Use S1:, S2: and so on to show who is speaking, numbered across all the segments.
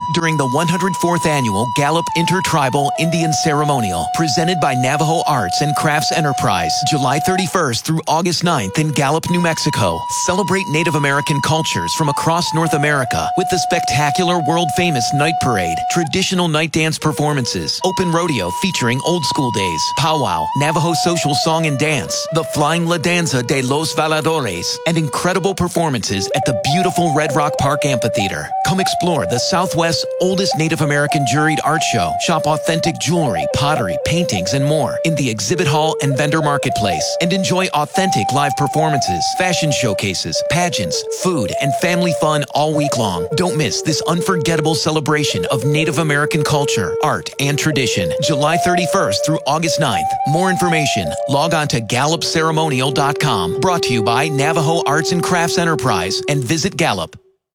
S1: during the 104th Annual Gallup Intertribal Indian Ceremonial, presented by Navajo Arts and Crafts Enterprise, July 31st through August 9th in Gallup, New Mexico. Celebrate Native American cultures from across North America with the spectacular world-famous Night Parade, traditional night dance performances, open rodeo featuring old school days, powwow, Navajo social song and dance, the Flying La Danza de los Valadores, and incredible performances at the beautiful Red Rock Park Amphitheater. Come explore the Southwest's oldest Native American juried art show, shop authentic jewelry, pottery, paintings, and more in the exhibit hall and vendor marketplace, and enjoy authentic live performances, fashion showcases, pageants, food, and family fun all week long. Don't miss this unforgettable celebration of Native American culture, art, and tradition, July 31st through August 9th. More information, log on to GallupCeremonial.com. Brought to you by Navajo Arts and Crafts Enterprise and Visit Gallup.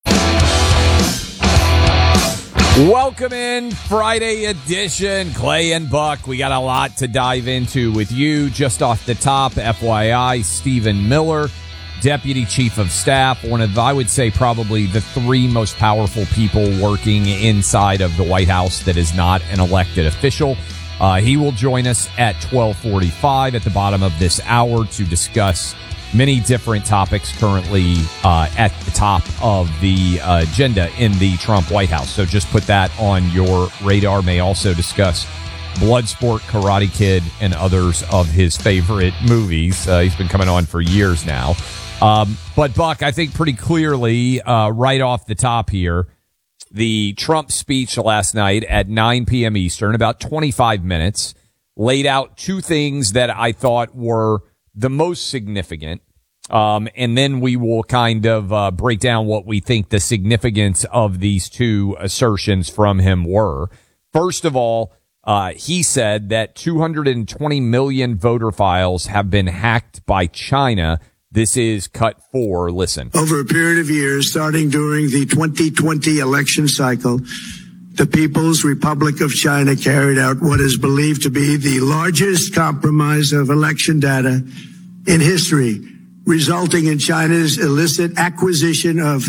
S2: Welcome in, Friday edition. Clay and Buck, we got a lot to dive into with you. Just off the top, FYI, Stephen Miller, Deputy Chief of Staff, one of, I would say, probably the three most powerful people working inside of the White House that is not an elected official. He will join us at 12:45 at the bottom of this hour to discuss many different topics currently at the top of the agenda in the Trump White House. So just put that on your radar. May also discuss Bloodsport, Karate Kid, and others of his favorite movies. He's been coming on for years now. But Buck, I think pretty clearly right off the top here, the Trump speech last night at 9 p.m. Eastern, about 25 minutes, laid out two things that I thought were the most significant. And then we will kind of break down what we think the significance of these two assertions from him were. First of all, he said that 220 million voter files have been hacked by China. This is cut 4. Listen.
S3: Over a period of years, starting during the 2020 election cycle, the People's Republic of China carried out what is believed to be the largest compromise of election data in history, resulting in China's illicit acquisition of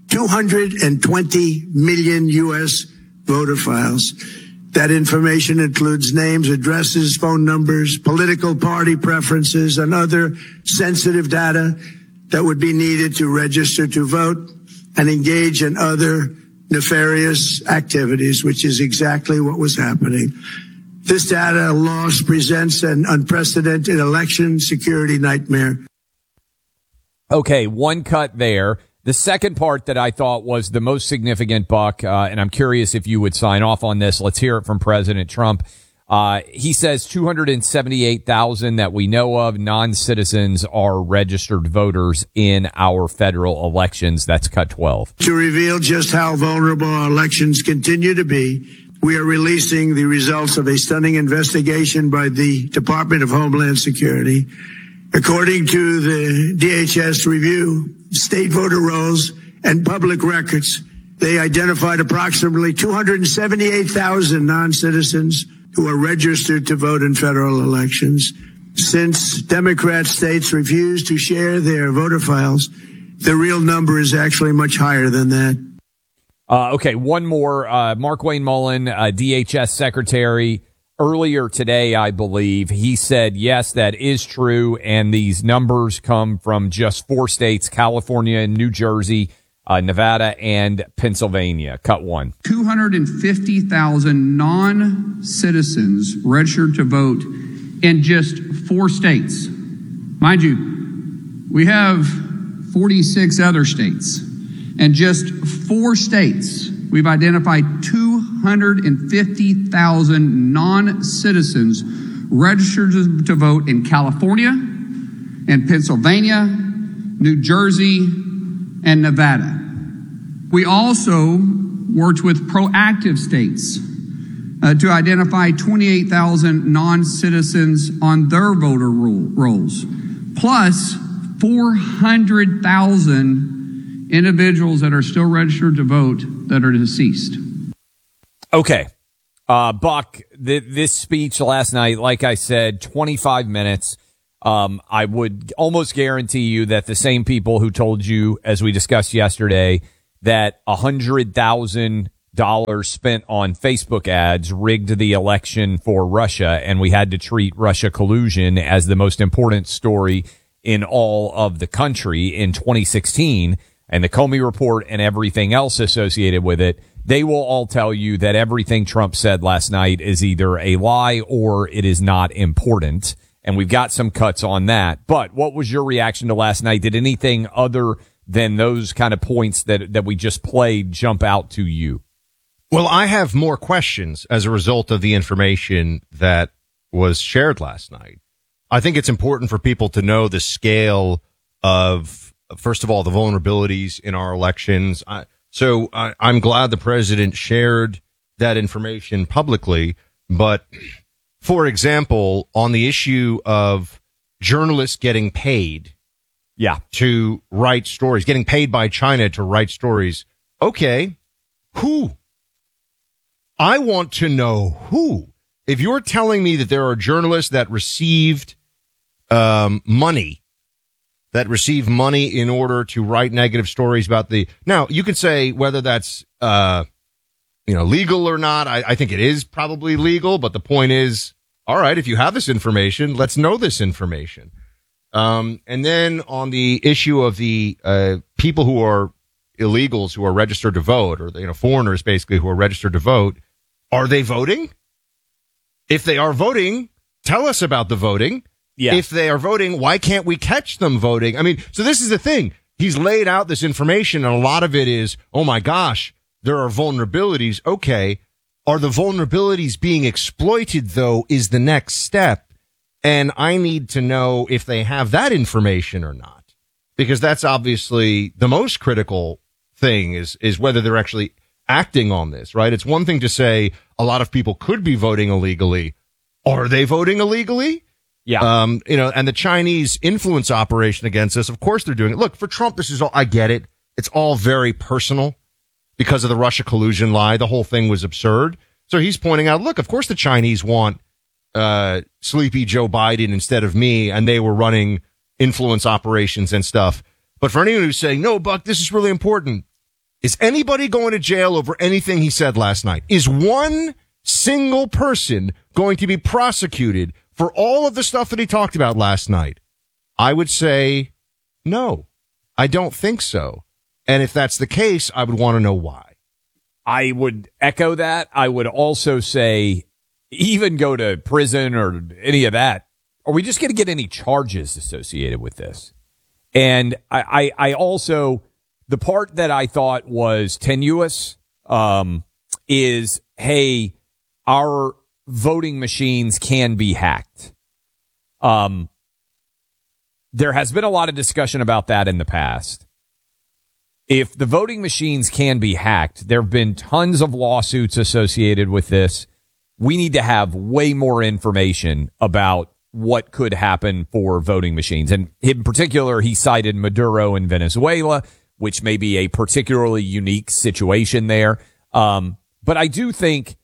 S3: 220 million U.S. voter files. That information includes names, addresses, phone numbers, political party preferences, and other sensitive data that would be needed to register to vote and engage in other nefarious activities, which is exactly what was happening. This data loss presents an unprecedented election security nightmare.
S2: Okay, one cut there. The second part that I thought was the most significant, Buck, and I'm curious if you would sign off on this. Let's hear it from President Trump. He says 278,000 that we know of non-citizens are registered voters in our federal elections. That's cut 12.
S3: To reveal just how vulnerable our elections continue to be, we are releasing the results of a stunning investigation by the Department of Homeland Security. According to the DHS review, state voter rolls and public records, they identified approximately 278,000 non-citizens who are registered to vote in federal elections. Since Democrat states refuse to share their voter files, the real number is actually much higher than that.
S2: Okay, one more. Mark Wayne Mullen, DHS Secretary, earlier today, I believe, he said, yes, that is true, and these numbers come from just 4 states, California, New Jersey, Nevada, and Pennsylvania. Cut 1.
S4: 250,000 non-citizens registered to vote in just 4 states. Mind you, we have 46 other states. In just 4 states, we've identified 250,000 non-citizens registered to vote in California, in Pennsylvania, New Jersey, and Nevada. We also worked with proactive states to identify 28,000 non-citizens on their voter rolls, plus 400,000 individuals that are still registered to vote that are deceased.
S2: Okay. Buck, this speech last night, like I said, 25 minutes. I would almost guarantee you that the same people who told you, as we discussed yesterday, that 100,000 dollars spent on Facebook ads rigged the election for Russia, and we had to treat Russia collusion as the most important story in all of the country in 2016, and the Comey report and everything else associated with it, they will all tell you that everything Trump said last night is either a lie or it is not important. And we've got some cuts on that. But what was your reaction to last night? Did anything other than those kind of points that we just played jump out to you?
S5: Well, I have more questions as a result of the information that was shared last night. I think it's important for people to know the scale of, first of all, the vulnerabilities in our elections. So I'm glad the president shared that information publicly. But, for example, on the issue of journalists getting paid to write stories, getting paid by China to write stories, okay, who? I want to know who. If you're telling me that there are journalists that received money in order to write negative stories about now you could say whether that's, legal or not. I think it is probably legal, but the point is, all right, if you have this information, let's know this information. And then on the issue of the, people who are illegals who are registered to vote, or, foreigners basically who are registered to vote, are they voting? If they are voting, tell us about the voting. Yeah. If they are voting, why can't we catch them voting? I mean, so this is the thing. He's laid out this information, and a lot of it is, oh my gosh, there are vulnerabilities. Okay. Are the vulnerabilities being exploited, though, is the next step. And I need to know if they have that information or not, because that's obviously the most critical thing is whether they're actually acting on this, right? It's one thing to say a lot of people could be voting illegally. Are they voting illegally? Yeah. And the Chinese influence operation against us, of course they're doing it. Look, for Trump, this is all, I get it. It's all very personal because of the Russia collusion lie. The whole thing was absurd. So he's pointing out, look, of course the Chinese want, sleepy Joe Biden instead of me, and they were running influence operations and stuff. But for anyone who's saying, no, Buck, this is really important. Is anybody going to jail over anything he said last night? Is one single person going to be prosecuted for all of the stuff that he talked about last night? I would say no, I don't think so. And if that's the case, I would want to know why.
S2: I would echo that. I would also say even go to prison or any of that. Are we just going to get any charges associated with this? And I also, the part that I thought was tenuous is, hey, our voting machines can be hacked. There has been a lot of discussion about that in the past. If the voting machines can be hacked, there have been tons of lawsuits associated with this. We need to have way more information about what could happen for voting machines. And in particular, he cited Maduro in Venezuela, which may be a particularly unique situation there. But I do think,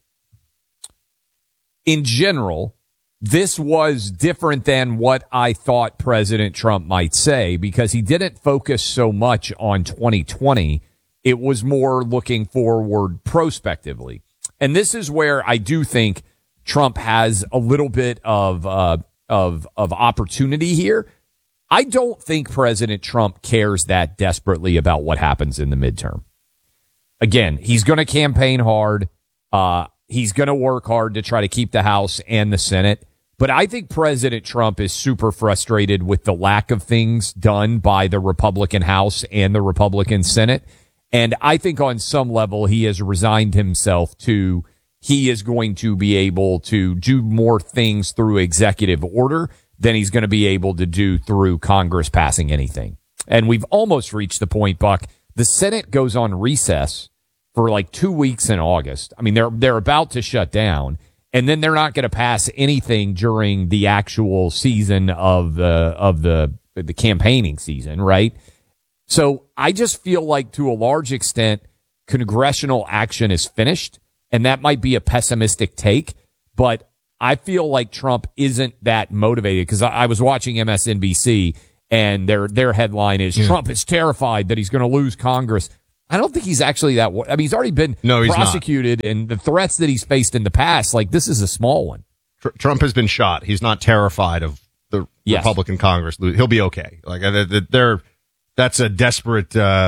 S2: in general, this was different than what I thought President Trump might say, because he didn't focus so much on 2020. It was more looking forward prospectively. And this is where I do think Trump has a little bit of opportunity here. I don't think President Trump cares that desperately about what happens in the midterm. Again, he's going to campaign hard. He's going to work hard to try to keep the House and the Senate. But I think President Trump is super frustrated with the lack of things done by the Republican House and the Republican Senate. And I think on some level he has resigned himself to he is going to be able to do more things through executive order than he's going to be able to do through Congress passing anything. And we've almost reached the point, Buck. The Senate goes on recess for like 2 weeks in August. I mean, they're about to shut down, and then they're not going to pass anything during the actual season of the campaigning season, right? So I just feel like to a large extent, congressional action is finished, and that might be a pessimistic take, but I feel like Trump isn't that motivated, because I was watching MSNBC and their headline is Trump is terrified that he's going to lose Congress. I don't think he's actually that. I mean, he's already been prosecuted, and the threats that he's faced in the past, like this is a small one.
S5: Trump has been shot. He's not terrified of the Republican Congress. He'll be okay. Like that's a desperate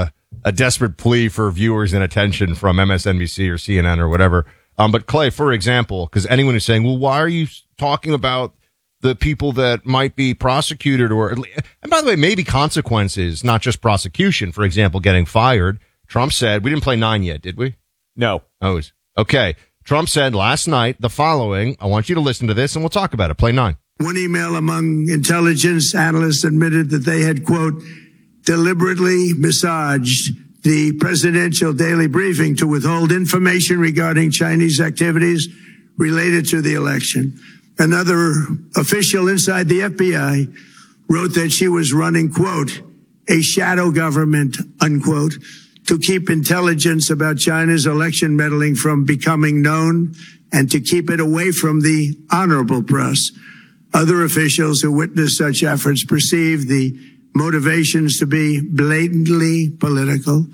S5: plea for viewers and attention from MSNBC or CNN or whatever. But Clay, for example, because anyone who's saying, well, why are you talking about the people that might be prosecuted and by the way, maybe consequences, not just prosecution, for example, getting fired. Trump said, we didn't play 9 yet, did we?
S2: No.
S5: Oh, okay. Trump said last night the following. I want you to listen to this and we'll talk about it. Play 9.
S3: One email among intelligence analysts admitted that they had, quote, deliberately massaged the presidential daily briefing to withhold information regarding Chinese activities related to the election. Another official inside the FBI wrote that she was running, quote, a shadow government, unquote, to keep intelligence about China's election meddling from becoming known and to keep it away from the honorable press. Other officials who witnessed such efforts perceived the motivations to be blatantly political.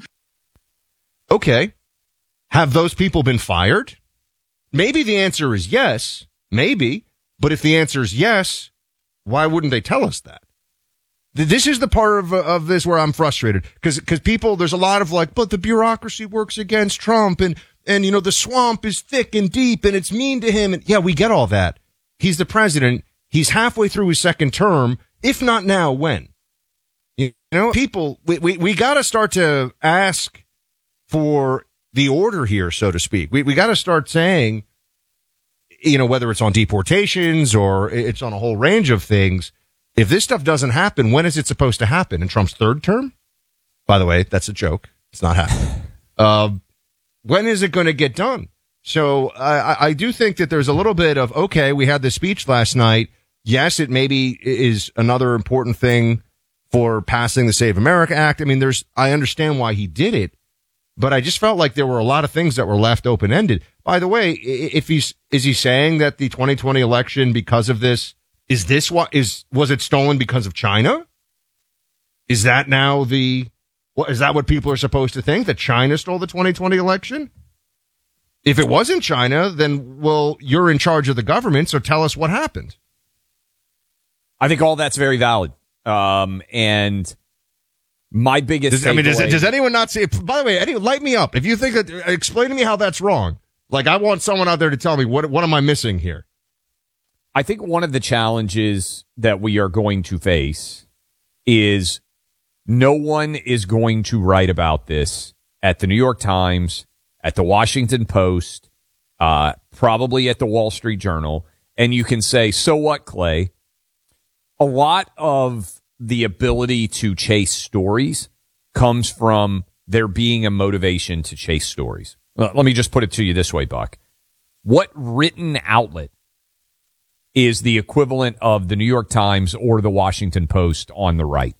S5: Okay. Have those people been fired? Maybe the answer is yes. Maybe. But if the answer is yes, why wouldn't they tell us that? This is the part of this where I'm frustrated because people, there's a lot of like, but the bureaucracy works against Trump and, you know, the swamp is thick and deep and it's mean to him. And yeah, we get all that. He's the president. He's halfway through his second term. If not now, when? You know, people, we got to start to ask for the order here, so to speak. We got to start saying, you know, whether it's on deportations or it's on a whole range of things. If this stuff doesn't happen, when is it supposed to happen? In Trump's third term? By the way, that's a joke. It's not happening. When is it going to get done? So I do think that there's a little bit of, okay, we had this speech last night. Yes, it maybe is another important thing for passing the Save America Act. I mean, I understand why he did it, but I just felt like there were a lot of things that were left open-ended. By the way, is he saying that the 2020 election, because of this, was it stolen because of China? Is that now is that what people are supposed to think, that China stole the 2020 election? If it wasn't China, then, well, you're in charge of the government, so tell us what happened.
S2: I think all that's very valid. And my biggest
S5: does anyone not see it? By the way, light me up. If you think that, explain to me how that's wrong. Like, I want someone out there to tell me what am I missing here?
S2: I think one of the challenges that we are going to face is no one is going to write about this at the New York Times, at the Washington Post, probably at the Wall Street Journal. And you can say, so what, Clay? A lot of the ability to chase stories comes from there being a motivation to chase stories. Let me just put it to you this way, Buck. What written outlet is the equivalent of the New York Times or the Washington Post on the right?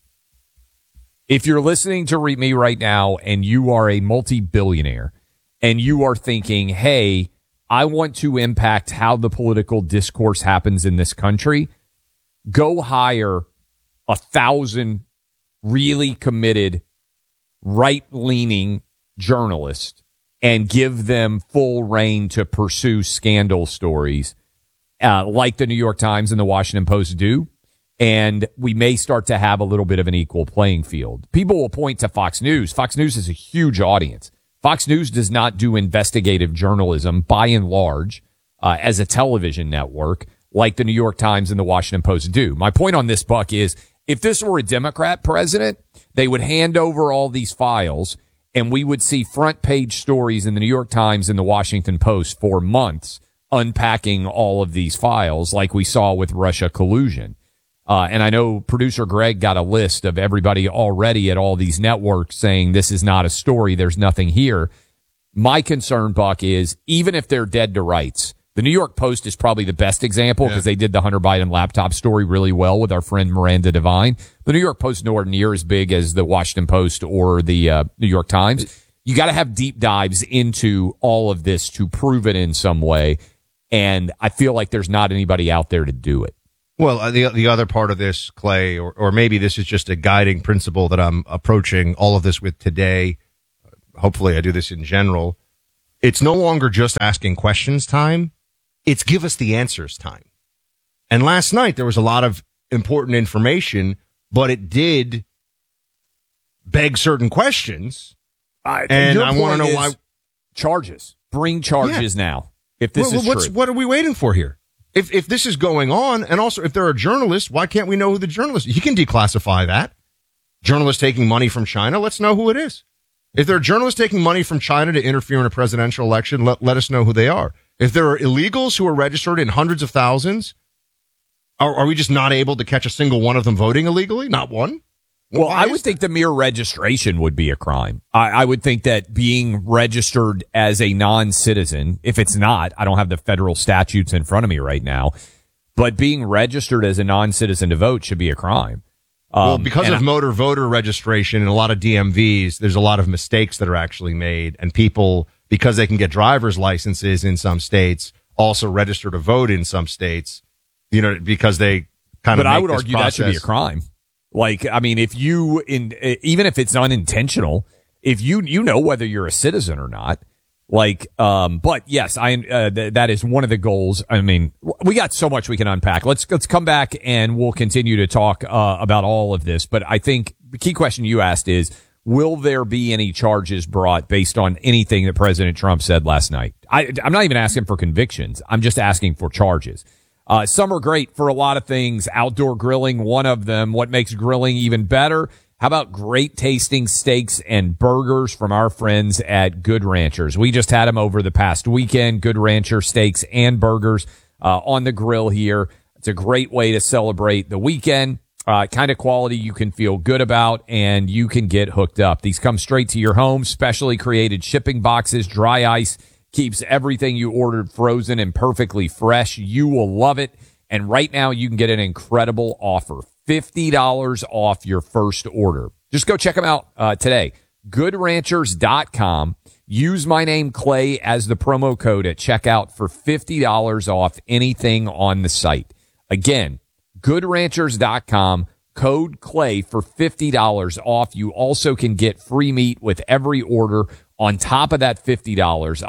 S2: If you're listening to me right now and you are a multi-billionaire and you are thinking, hey, I want to impact how the political discourse happens in this country, go hire 1,000 really committed right-leaning journalists and give them full reign to pursue scandal stories like the New York Times and the Washington Post do. And we may start to have a little bit of an equal playing field. People will point to Fox News. Fox News is a huge audience. Fox News does not do investigative journalism by and large as a television network like the New York Times and the Washington Post do. My point on this, Buck, is if this were a Democrat president, they would hand over all these files and we would see front page stories in the New York Times and the Washington Post for months unpacking all of these files like we saw with Russia collusion. And I know producer Greg got a list of everybody already at all these networks saying this is not a story. There's nothing here. My concern, Buck, is even if they're dead to rights, the New York Post is probably the best example because they did the Hunter Biden laptop story really well with our friend Miranda Devine. The New York Post nowhere near as big as the Washington Post or the New York Times. You got to have deep dives into all of this to prove it in some way. And I feel like there's not anybody out there to do it.
S5: Well, the other part of this, Clay, or maybe this is just a guiding principle that I'm approaching all of this with today. hopefully I do this in general, it's no longer just asking questions time. It's give us the answers time. And last night there was a lot of important information, but it did beg certain questions. And I want to know why.
S2: Charges. Bring charges now. If this is true.
S5: What are we waiting for here? If this is going on, and also if there are journalists, why can't we know who the journalist is? You can declassify that. Journalists taking money from China, let's know who it is. If there are journalists taking money from China to interfere in a presidential election, let us know who they are. If there are illegals who are registered in hundreds of thousands, are we just not able to catch a single one of them voting illegally? Not one?
S2: Well, I would think the mere registration would be a crime. I would think that being registered as a non-citizen, if it's not, I don't have the federal statutes in front of me right now, but being registered as a non-citizen to vote should be a crime.
S5: Well, because of motor voter registration and a lot of DMVs, there's a lot of mistakes that are actually made, and people, because they can get driver's licenses in some states, also register to vote in some states, because they kind of. But
S2: I would argue that should be a crime. Like, I mean, if you, even if it's unintentional, if you know whether you're a citizen or not, but yes, that is one of the goals. I mean, we got so much we can unpack. Let's come back and we'll continue to talk, about all of this. But I think the key question you asked is, will there be any charges brought based on anything that President Trump said last night? I'm not even asking for convictions. I'm just asking for charges. Some are great for a lot of things. Outdoor grilling, one of them. What makes grilling even better? How about great tasting steaks and burgers from our friends at Good Ranchers? We just had them over the past weekend. Good Rancher steaks and burgers on the grill here. It's a great way to celebrate the weekend. Kind of quality you can feel good about, and you can get hooked up. These come straight to your home. Specially created shipping boxes, dry ice. Keeps everything you ordered frozen and perfectly fresh. You will love it. And right now you can get an incredible offer. $50 off your first order. Just go check them out today. GoodRanchers.com. Use my name Clay as the promo code at checkout for $50 off anything on the site. Again, GoodRanchers.com. Code Clay for $50 off. You also can get free meat with every order on top of that $50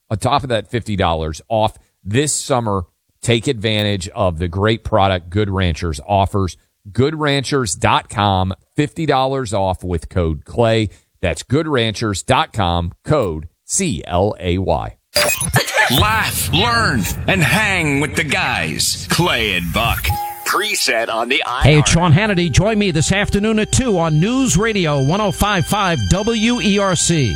S2: off this summer. Take advantage of the great product Good Ranchers offers. GoodRanchers.com, $50 off with code Clay. That's GoodRanchers.com, code CLAY.
S6: Laugh, learn, and hang with the guys, Clay and Buck. Preset on the iHeart.
S7: Hey, it's Sean Hannity. Join me this afternoon at 2 on News Radio 105.5 WERC.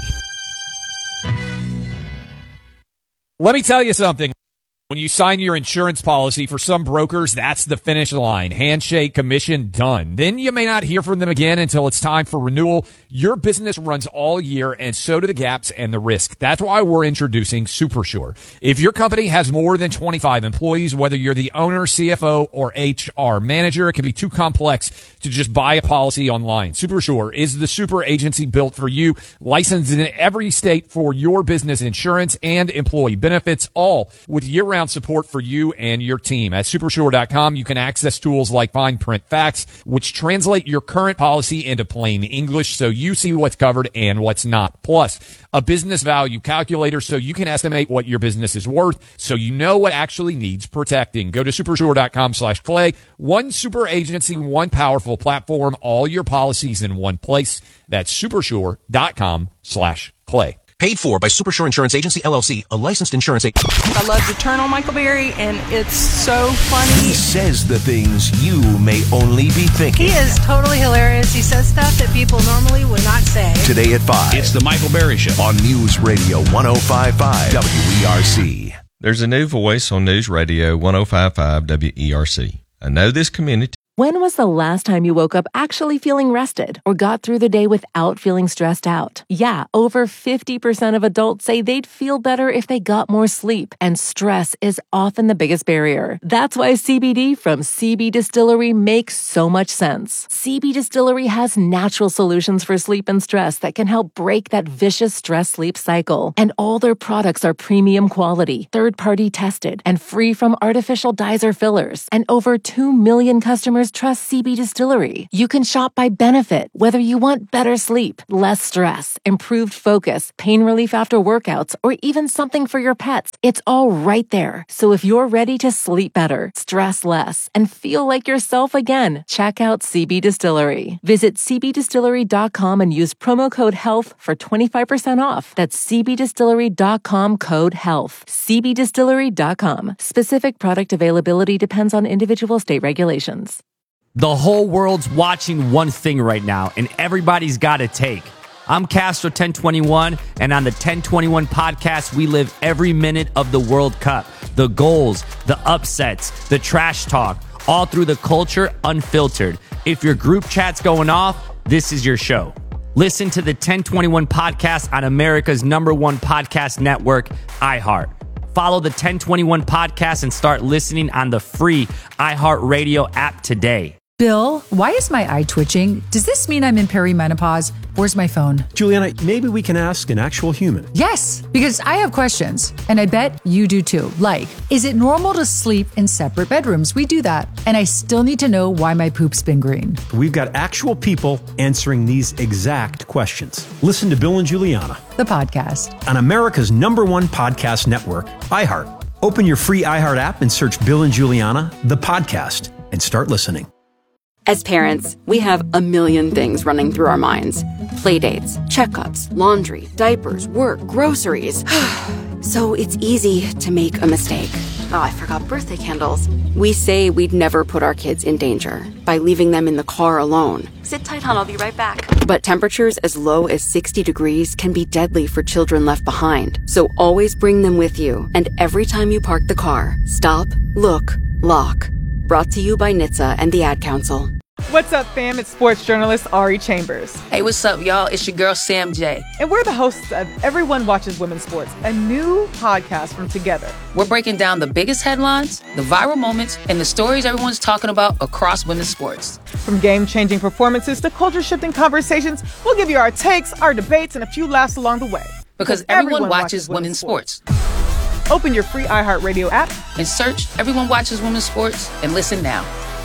S2: Let me tell you something. When you sign your insurance policy, for some brokers, that's the finish line. Handshake, commission, done. Then you may not hear from them again until it's time for renewal. Your business runs all year, and so do the gaps and the risk. That's why we're introducing SuperSure. If your company has more than 25 employees, whether you're the owner, CFO, or HR manager, it can be too complex to just buy a policy online. SuperSure is the super agency built for you, licensed in every state for your business insurance and employee benefits, all with year-round support for you and your team. At supersure.com, you can access tools like fine print facts, which translate your current policy into plain English so you see what's covered and what's not. Plus, a business value calculator so you can estimate what your business is worth so you know what actually needs protecting. Go to supersure.com/Clay. One super agency, one powerful platform, all your policies in one place. That's supersure.com/Clay.
S8: Paid for by Supersure Insurance Agency, LLC, a licensed insurance agent.
S9: I love to turn on Michael Berry, and it's so funny.
S10: He says the things you may only be thinking.
S9: He is totally hilarious. He says stuff that people normally would not say.
S10: Today at 5.
S6: It's the Michael Berry Show
S10: on News Radio 105.5 WERC.
S11: There's a new voice on News Radio 105.5 WERC. I know this community.
S12: When was the last time you woke up actually feeling rested or got through the day without feeling stressed out? Yeah, over 50% of adults say they'd feel better if they got more sleep, and stress is often the biggest barrier. That's why CBD from CB Distillery makes so much sense. CB Distillery has natural solutions for sleep and stress that can help break that vicious stress-sleep cycle. And all their products are premium quality, third-party tested, and free from artificial dyes or fillers. And over 2 million customers customers trust CB Distillery. You can shop by benefit, whether you want better sleep, less stress, improved focus, pain relief after workouts, or even something for your pets. It's all right there. So if you're ready to sleep better, stress less, and feel like yourself again, check out CB Distillery. Visit cbdistillery.com and use promo code HEALTH for 25% off. That's cbdistillery.com, code HEALTH. cbdistillery.com. Specific product availability depends on individual state regulations.
S13: The whole world's watching one thing right now, and everybody's got a take. I'm Castro 1021, and on the 1021 podcast, we live every minute of the World Cup. The goals, the upsets, the trash talk, all through the culture unfiltered. If your group chat's going off, this is your show. Listen to the 1021 podcast on America's #1 podcast network, iHeart. Follow the 1021 podcast and start listening on the free iHeartRadio app today.
S14: Bill, why is my eye twitching? Does this mean I'm in perimenopause? Where's my phone?
S15: Juliana, maybe we can ask an actual human.
S14: Yes, because I have questions, and I bet you do too. Like, is it normal to sleep in separate bedrooms? We do that. And I still need to know why my poop's been green.
S15: We've got actual people answering these exact questions. Listen to Bill and Juliana,
S14: the podcast,
S15: on America's #1 podcast network, iHeart. Open your free iHeart app and search Bill and Juliana, the podcast, and start listening.
S16: As parents, we have a million things running through our minds. Playdates, checkups, laundry, diapers, work, groceries. So it's easy to make a mistake. Oh, I forgot birthday candles. We say we'd never put our kids in danger by leaving them in the car alone.
S9: Sit tight, hon, I'll be right back.
S16: But temperatures as low as 60 degrees can be deadly for children left behind. So always bring them with you. And every time you park the car, stop, look, lock. Brought to you by NHTSA and the Ad Council.
S17: What's up, fam? It's sports journalist Ari Chambers.
S18: Hey, what's up, y'all? It's your girl, Sam J.
S17: And we're the hosts of Everyone Watches Women's Sports, a new podcast from Together.
S18: We're breaking down the biggest headlines, the viral moments, and the stories everyone's talking about across women's sports.
S17: From game-changing performances to culture-shifting conversations, we'll give you our takes, our debates, and a few laughs along the way.
S18: Because everyone watches women's sports.
S17: Open your free iHeartRadio app
S18: and search Everyone Watches Women's Sports and listen now.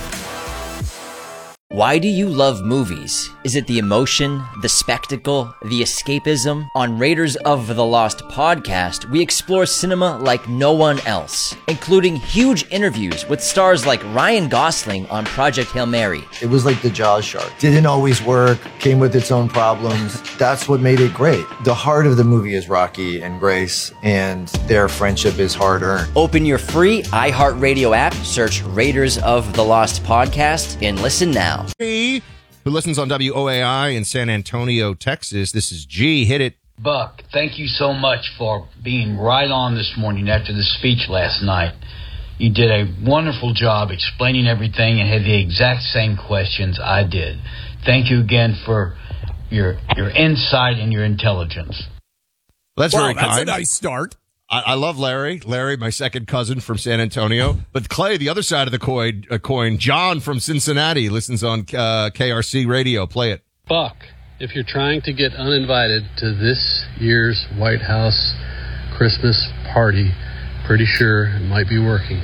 S19: Why do you love movies? Is it the emotion, the spectacle, the escapism? On Raiders of the Lost podcast, we explore cinema like no one else, including huge interviews with stars like Ryan Gosling on Project Hail Mary.
S20: It was like the Jaws shark. Didn't always work, came with its own problems. That's what made it great. The heart of the movie is Rocky and Grace, and their friendship is hard-earned.
S19: Open your free iHeartRadio app, search Raiders of the Lost podcast, and listen now.
S5: Who listens on WOAI in San Antonio, Texas. This is G. Hit it.
S21: Buck, thank you so much for being right on this morning after the speech last night. You did a wonderful job explaining everything and had the exact same questions I did. Thank you again for your insight and your intelligence.
S5: That's very kind.
S2: That's a nice start.
S5: I love Larry. Larry, my second cousin from San Antonio. But Clay, the other side of the coin, John from Cincinnati listens on KRC radio. Play it.
S22: Buck, if you're trying to get uninvited to this year's White House Christmas party, pretty sure it might be working.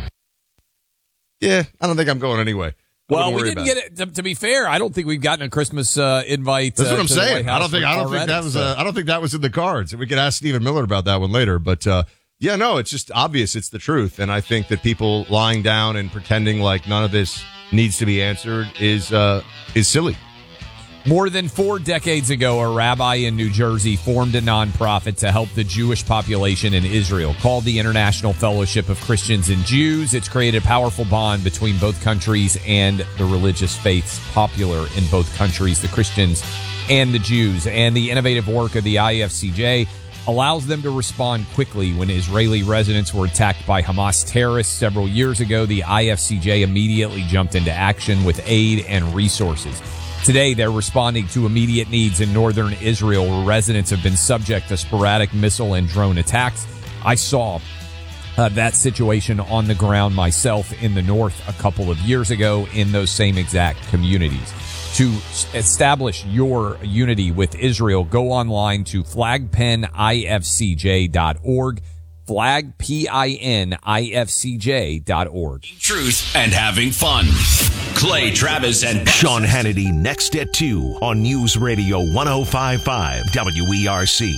S5: Yeah, I don't think I'm going anyway.
S2: Well, we didn't get it. To be fair, I don't think we've gotten a Christmas invite.
S5: That's what I'm saying. I don't think that was in the cards. We could ask Stephen Miller about that one later. But yeah, no, it's just obvious. It's the truth, and I think that people lying down and pretending like none of this needs to be answered is silly.
S2: More than 4 decades ago, a rabbi in New Jersey formed a nonprofit to help the Jewish population in Israel called the International Fellowship of Christians and Jews. It's created a powerful bond between both countries and the religious faiths popular in both countries, the Christians and the Jews. And the innovative work of the IFCJ allows them to respond quickly. When Israeli residents were attacked by Hamas terrorists several years ago, the IFCJ immediately jumped into action with aid and resources. Today, they're responding to immediate needs in northern Israel, where residents have been subject to sporadic missile and drone attacks. I saw that situation on the ground myself in the north a couple of years ago in those same exact communities. To establish your unity with Israel, go online to flagpenifcj.org, flagpenifcj.org.
S6: Truth and having fun. Clay Travis and
S10: Sean Hannity next at 2 on News Radio 105.5 WERC.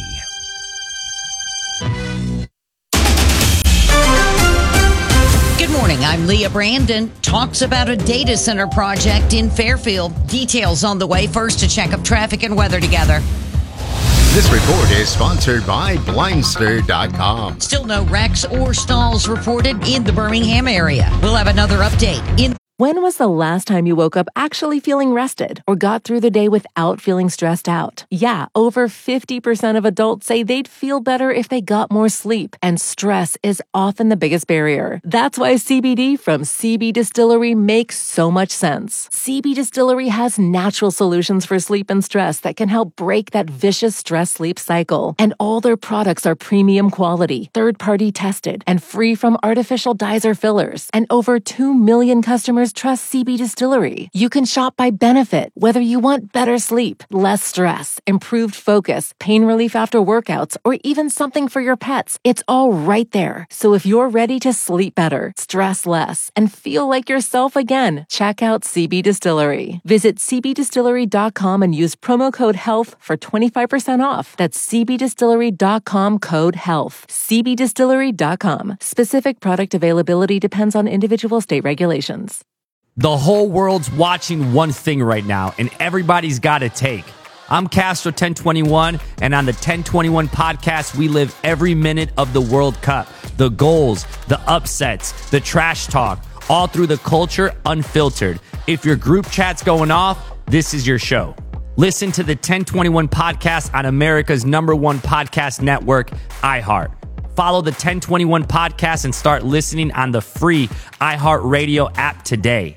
S1: Good morning. I'm Leah Brandon. Talks about a data center project in Fairfield. Details on the way. First, to check up traffic and weather together.
S4: This report is sponsored by Blindster.com.
S1: Still no wrecks or stalls reported in the Birmingham area. We'll have another update in.
S12: When was the last time you woke up actually feeling rested or got through the day without feeling stressed out? Yeah, over 50% of adults say they'd feel better if they got more sleep, and stress is often the biggest barrier. That's why CBD from CB Distillery makes so much sense. CB Distillery has natural solutions for sleep and stress that can help break that vicious stress-sleep cycle. And all their products are premium quality, third-party tested, and free from artificial dyes or fillers. And over 2 million customers trust CB Distillery. You can shop by benefit, whether you want better sleep, less stress, improved focus, pain relief after workouts, or even something for your pets. It's all right there. So if you're ready to sleep better, stress less, and feel like yourself again, check out CB Distillery. Visit cbdistillery.com and use promo code HEALTH for 25% off. That's cbdistillery.com code HEALTH. cbdistillery.com. Specific product availability depends on individual state regulations.
S13: The whole world's watching one thing right now, and everybody's got a take. I'm Castro 1021, and on the 1021 podcast, we live every minute of the World Cup. The goals, the upsets, the trash talk, all through the culture, unfiltered. If your group chat's going off, this is your show. Listen to the 1021 podcast on America's #1 podcast network, iHeart. Follow the 1021 podcast and start listening on the free iHeartRadio app today.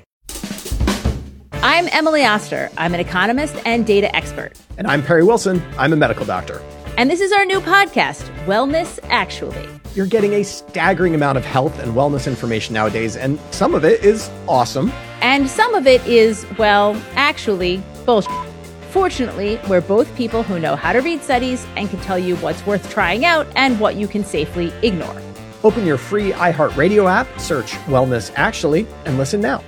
S23: I'm Emily Oster. I'm an economist and data expert.
S24: And I'm Perry Wilson. I'm a medical doctor.
S23: And this is our new podcast, Wellness Actually.
S24: You're getting a staggering amount of health and wellness information nowadays, and some of it is awesome.
S23: And some of it is, well, actually, bullshit. Fortunately, we're both people who know how to read studies and can tell you what's worth trying out and what you can safely ignore.
S24: Open your free iHeartRadio app, search Wellness Actually, and listen now.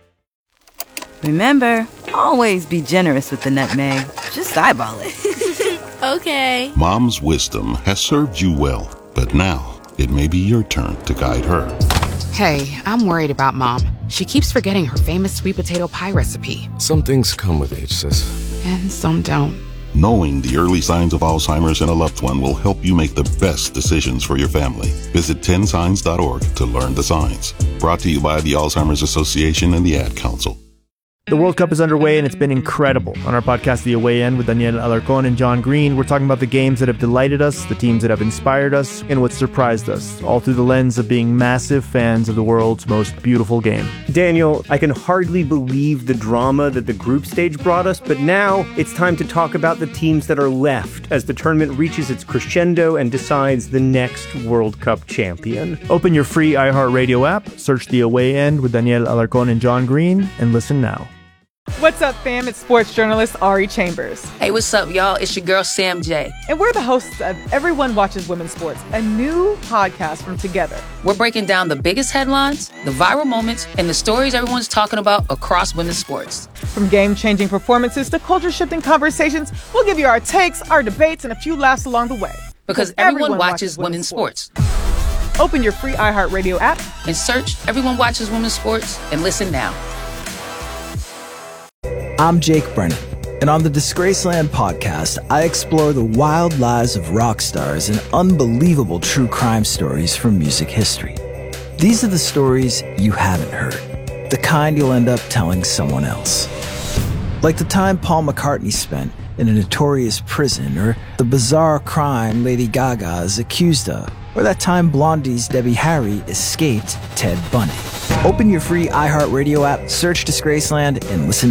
S25: Remember, always be generous with the nutmeg. Just eyeball it.
S26: Okay. Mom's wisdom has served you well, but now it may be your turn to guide her.
S27: Hey, I'm worried about Mom. She keeps forgetting her famous sweet potato pie recipe.
S28: Some things come with age, sis.
S27: And some don't.
S26: Knowing the early signs of Alzheimer's in a loved one will help you make the best decisions for your family. Visit 10signs.org to learn the signs. Brought to you by the Alzheimer's Association and the Ad Council.
S29: The World Cup is underway, and it's been incredible. On our podcast, The Away End, with Daniel Alarcón and John Green, we're talking about the games that have delighted us, the teams that have inspired us, and what surprised us, all through the lens of being massive fans of the world's most beautiful game.
S30: Daniel, I can hardly believe the drama that the group stage brought us, but now it's time to talk about the teams that are left as the tournament reaches its crescendo and decides the next World Cup champion.
S29: Open your free iHeartRadio app, search The Away End with Daniel Alarcón and John Green, and listen now.
S17: What's up, fam? It's sports journalist Ari Chambers.
S18: Hey, what's up, y'all? It's your girl, Sam J.
S17: And we're the hosts of Everyone Watches Women's Sports, a new podcast from Together.
S18: We're breaking down the biggest headlines, the viral moments, and the stories everyone's talking about across women's sports.
S17: From game-changing performances to culture-shifting conversations, we'll give you our takes, our debates, and a few laughs along the way.
S18: Because everyone watches women's sports.
S17: Open your free iHeartRadio app
S18: and search Everyone Watches Women's Sports and listen now.
S31: I'm Jake Brennan, and on the Disgraceland podcast, I explore the wild lives of rock stars and unbelievable true crime stories from music history. These are the stories you haven't heard, the kind you'll end up telling someone else. Like the time Paul McCartney spent in a notorious prison, or the bizarre crime Lady Gaga is accused of, or that time Blondie's Debbie Harry escaped Ted Bundy. Open your free iHeartRadio app, search Disgraceland, and listen now.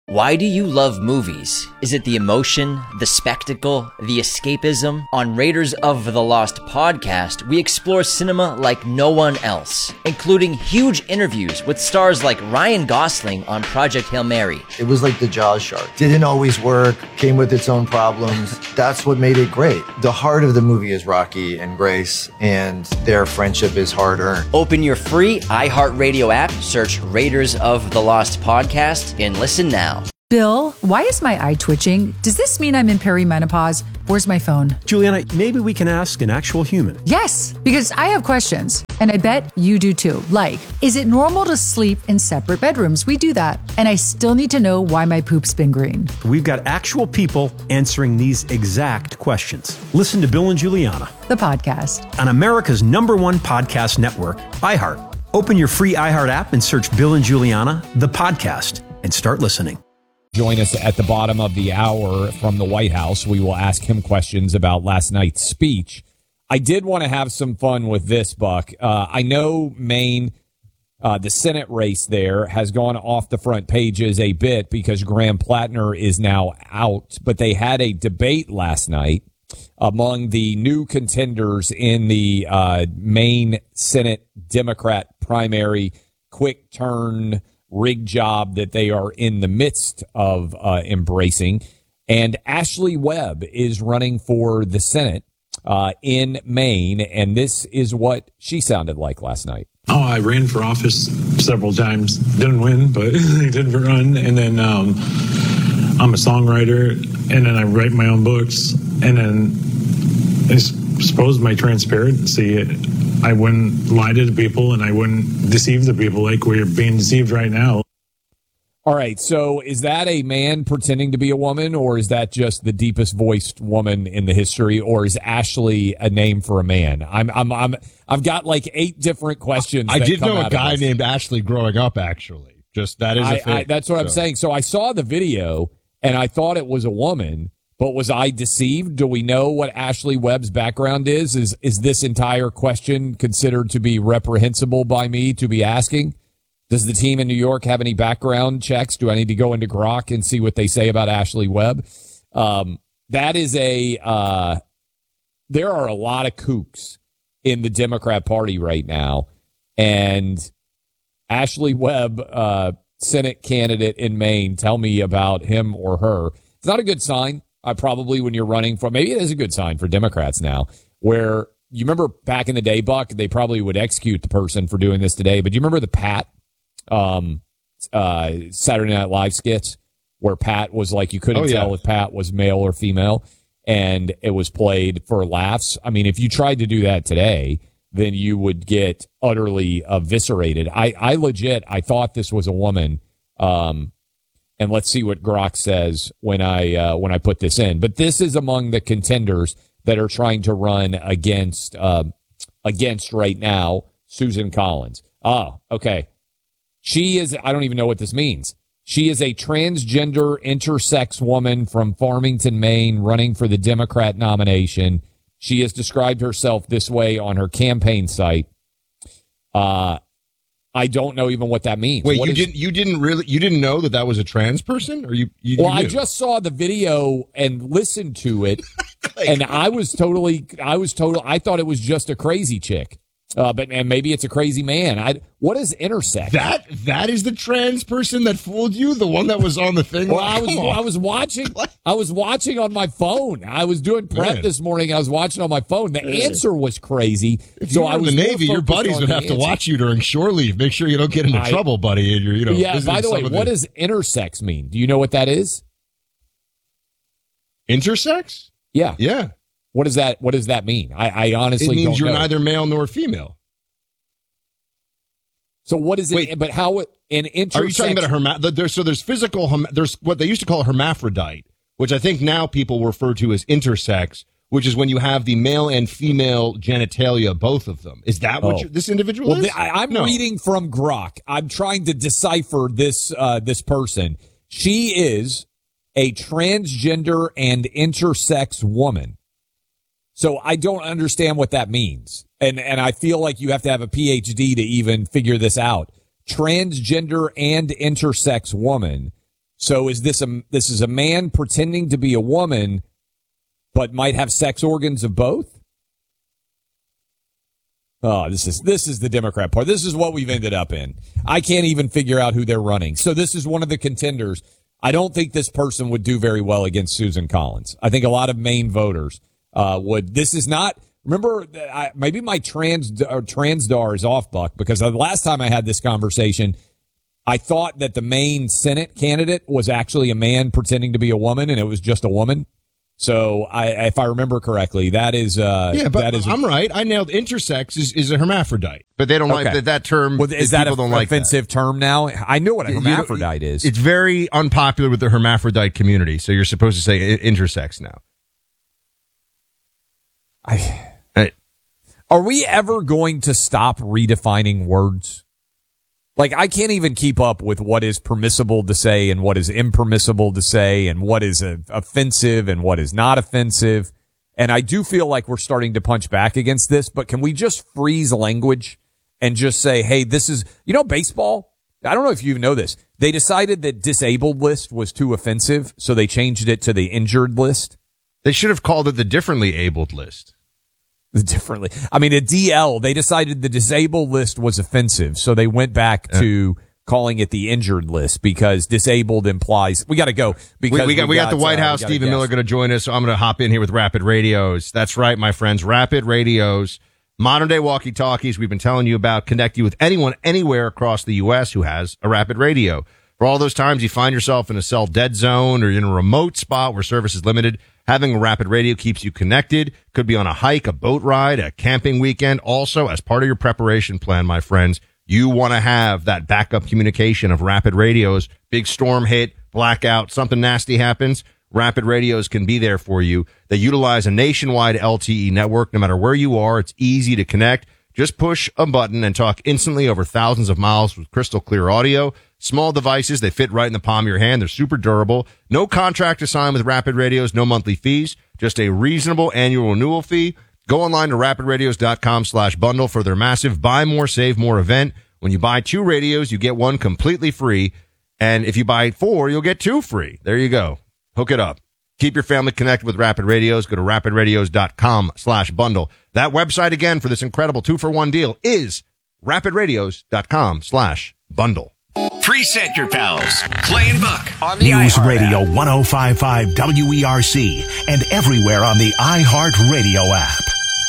S3: Why do you love movies? Is it the emotion, the spectacle, the escapism? On Raiders of the Lost podcast, we explore cinema like no one else, including huge interviews with stars like Ryan Gosling on Project Hail Mary.
S7: It was like the Jaws shark. Didn't always work, came with its own problems. That's what made it great. The heart of the movie is Rocky and Grace, and their friendship is hard-earned.
S3: Open your free iHeartRadio app, search Raiders of the Lost podcast, and listen now.
S8: Bill, why is my eye twitching? Does this mean I'm in perimenopause? Where's my phone?
S9: Juliana, maybe we can ask an actual human.
S8: Yes, because I have questions, and I bet you do too. Like, is it normal to sleep in separate bedrooms? We do that. And I still need to know why my poop's been green.
S9: We've got actual people answering these exact questions. Listen to Bill and Juliana,
S8: the podcast,
S9: on America's #1 podcast network, iHeart. Open your free iHeart app and search Bill and Juliana, the podcast, and start listening.
S2: Join us at the bottom of the hour from the White House. We will ask him questions about last night's speech. I did want to have some fun with this, Buck. I know Maine, the Senate race there, has gone off the front pages a bit because Graham Plattner is now out, but they had a debate last night among the new contenders in the Maine Senate Democrat primary quick turn rig job that they are in the midst of embracing. And Ashley Webb is running for the Senate in Maine, and this is what she sounded like last night.
S11: Oh, I ran for office several times. Didn't win, but I did run. And then I'm a songwriter, and then I write my own books. And then I suppose my transparency, I wouldn't lie to the people and I wouldn't deceive the people like we're being deceived right now.
S2: All right. So is that a man pretending to be a woman, or is that just the deepest voiced woman in the history, or is Ashley a name for a man? I've got like 8 different questions.
S5: I did know a guy named Ashley growing up, actually. Just that is a thing.
S2: That's what I'm saying. So I saw the video and I thought it was a woman. But was I deceived? Do we know what Ashley Webb's background is? Is this entire question considered to be reprehensible by me to be asking? Does the team in New York have any background checks? Do I need to go into Grok and see what they say about Ashley Webb? That is there are a lot of kooks in the Democrat Party right now. And Ashley Webb, Senate candidate in Maine, tell me about him or her. It's not a good sign. Probably when you're running for, maybe it is a good sign for Democrats now, where you remember back in the day, Buck, they probably would execute the person for doing this today. But you remember the Pat Saturday Night Live skits where Pat was like, you couldn't tell if Pat was male or female, and it was played for laughs. I mean, if you tried to do that today, then you would get utterly eviscerated. I thought this was a woman. And let's see what Grok says when I put this in. But this is among the contenders that are trying to run against right now, Susan Collins. Oh, okay. She is, I don't even know what this means. She is a transgender intersex woman from Farmington, Maine, running for the Democrat nomination. She has described herself this way on her campaign site. I don't know even what that means.
S5: Wait, you didn't know that was a trans person, or you knew?
S2: I just saw the video and listened to it, and I thought it was just a crazy chick. And maybe it's a crazy man. What is intersex?
S5: That is the trans person that fooled you, the one that was on the thing.
S2: Well, I was watching on my phone. I was doing prep this morning. I was watching on my phone. The answer was crazy.
S5: If you were in the Navy, your buddies would have to watch you during shore leave. Make sure you don't get into trouble, buddy. And you're,
S2: yeah. By the way, what does intersex mean? Do you know what that is?
S5: Intersex?
S2: Yeah.
S5: Yeah.
S2: What does that mean? I honestly don't know.
S5: It means you're neither male nor female.
S2: So what is it? Wait, but how an intersex?
S5: Are you talking about there's physical, there's what they used to call hermaphrodite, which I think now people refer to as intersex, which is when you have the male and female genitalia, both of them. Is that what this individual is?
S2: I'm reading from Grok. I'm trying to decipher this person. She is a transgender and intersex woman. So I don't understand what that means. And I feel like you have to have a PhD to even figure this out. Transgender and intersex woman. So is this is a man pretending to be a woman, but might have sex organs of both? Oh, this is the Democrat part. This is what we've ended up in. I can't even figure out who they're running. So this is one of the contenders. I don't think this person would do very well against Susan Collins. I think a lot of Maine voters would. This is not. Remember, maybe my transdar is off, Buck, because the last time I had this conversation, I thought that the Maine Senate candidate was actually a man pretending to be a woman, and it was just a woman. So, if I remember correctly, that is
S5: I'm right. I nailed intersex is a hermaphrodite, but they don't like that term.
S2: Well, is that an offensive term now? I know what a hermaphrodite is.
S5: It's very unpopular with the hermaphrodite community, so you're supposed to say intersex now.
S2: Are we ever going to stop redefining words? Like, I can't even keep up with what is permissible to say and what is impermissible to say and what is offensive and what is not offensive. And I do feel like we're starting to punch back against this, but can we just freeze language and just say, hey, this is, baseball? I don't know if you know this. They decided that disabled list was too offensive, so they changed it to the injured list.
S5: They should have called it the differently abled list.
S2: A DL, they decided the disabled list was offensive, so they went back to calling it the injured list because disabled implies we got to go because
S5: we got the White House. Stephen Miller going to join us, so I'm going to hop in here with Rapid Radios. That's right, my friends, Rapid Radios, modern day walkie-talkies. We've been telling you about, connect you with anyone anywhere across the U.S. who has a Rapid Radio. For all those times you find yourself in a cell dead zone or in a remote spot where service is limited, having a Rapid Radio keeps you connected. Could be on a hike, a boat ride, a camping weekend. Also, as part of your preparation plan, my friends, you want to have that backup communication of Rapid Radios. Big storm hit, blackout, something nasty happens. Rapid Radios can be there for you. They utilize a nationwide LTE network. No matter where you are, it's easy to connect. Just push a button and talk instantly over thousands of miles with crystal clear audio. Small devices, they fit right in the palm of your hand. They're super durable. No contract to sign with Rapid Radios, no monthly fees, just a reasonable annual renewal fee. Go online to rapidradios.com/bundle for their massive buy more, save more event. When you buy 2 radios, you get one completely free. And if you buy 4, you'll get 2 free. There you go. Hook it up. Keep your family connected with Rapid Radios. Go to rapidradios.com/bundle. That website again for this incredible 2-for-1 deal is rapidradios.com/bundle.
S1: Preset your pals. Clay and Buck on the
S4: News
S1: iHeart
S4: Radio
S1: app.
S4: 105.5 WERC and everywhere on the iHeart Radio app.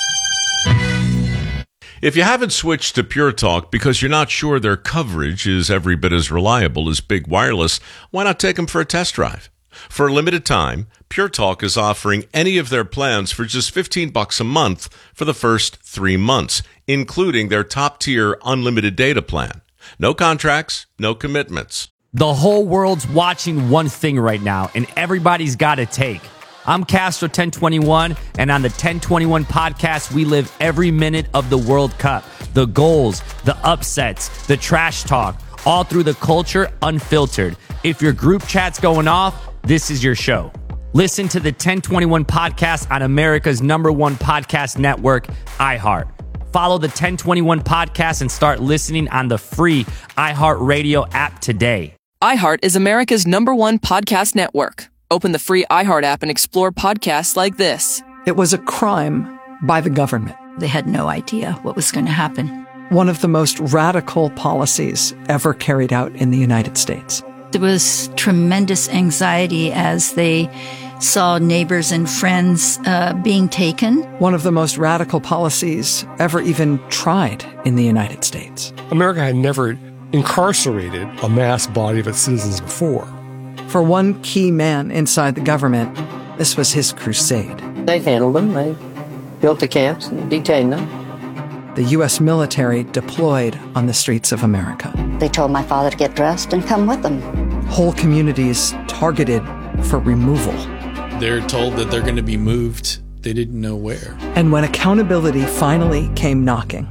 S6: If you haven't switched to Pure Talk because you're not sure their coverage is every bit as reliable as Big Wireless, why not take them for a test drive? For a limited time, Pure Talk is offering any of their plans for just $15 a month for the first 3 months, including their top-tier unlimited data plan. No contracts, no commitments.
S13: The whole world's watching one thing right now, and everybody's got a take. I'm Castro 1021, and on the 1021 podcast, we live every minute of the World Cup. The goals, the upsets, the trash talk, all through the culture, unfiltered. If your group chat's going off, this is your show. Listen to the 1021 podcast on America's #1 podcast network, iHeart. Follow the 1021 podcast and start listening on the free iHeartRadio app today.
S10: iHeart is America's #1 podcast network. Open the free iHeart app and explore podcasts like this.
S14: It was a crime by the government.
S15: They had no idea what was going to happen.
S14: One of the most radical policies ever carried out in the United States.
S15: There was tremendous anxiety as they saw neighbors and friends being taken.
S14: One of the most radical policies ever even tried in the United States.
S16: America had never incarcerated a mass body of its citizens before.
S14: For one key man inside the government, this was his crusade.
S19: They handled them. They built the camps and detained them.
S14: The U.S. military deployed on the streets of America.
S15: They told my father to get dressed and come with them.
S14: Whole communities targeted for removal.
S20: They're told that they're going to be moved. They didn't know where.
S14: And when accountability finally came knocking,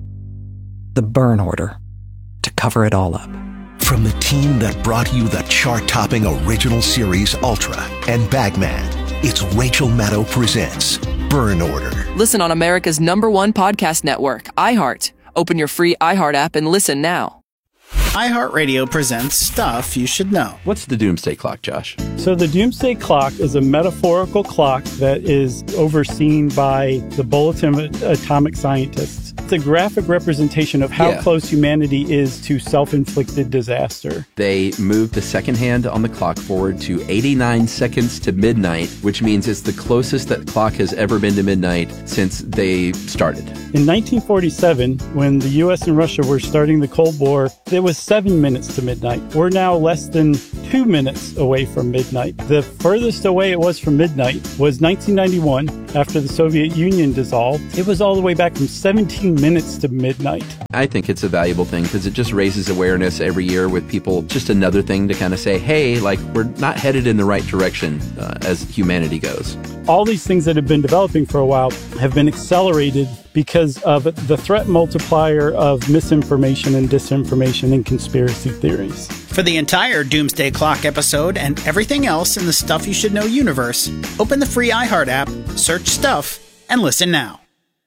S14: the burn order to cover it all up.
S4: From the team that brought you the chart-topping original series Ultra and Bagman, it's Rachel Maddow presents Burn Order.
S10: Listen on America's #1 podcast network, iHeart. Open your free iHeart app and listen now.
S12: iHeartRadio presents Stuff You Should Know.
S21: What's the Doomsday Clock, Josh?
S22: So the Doomsday Clock is a metaphorical clock that is overseen by the Bulletin of Atomic Scientists. It's a graphic representation of how close humanity is to self-inflicted disaster.
S21: They moved the second hand on the clock forward to 89 seconds to midnight, which means it's the closest that clock has ever been to midnight since they started.
S22: In 1947, when the U.S. and Russia were starting the Cold War, it was 7 minutes to midnight. We're now less than 2 minutes away from midnight. The furthest away it was from midnight was 1991, after the Soviet Union dissolved. It was all the way back from 17 minutes to midnight.
S21: I think it's a valuable thing because it just raises awareness every year with people. Just another thing to kind of say, hey, like, we're not headed in the right direction as humanity goes.
S22: All these things that have been developing for a while have been accelerated because of the threat multiplier of misinformation and disinformation and conspiracy theories.
S12: For the entire Doomsday Clock episode and everything else in the Stuff You Should Know universe, open the free iHeart app, search Stuff, and listen now.